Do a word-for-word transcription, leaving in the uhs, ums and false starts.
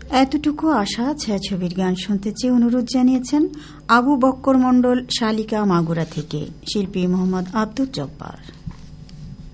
এতটুকু আশা ছায়াছবির গান শুনতে চেয়ে অনুরোধ জানিয়েছেন আবু বক্কর মণ্ডল, শালিকা, মাগুরা থেকে শিল্পী মোহাম্মদ আব্দুল জব্বার।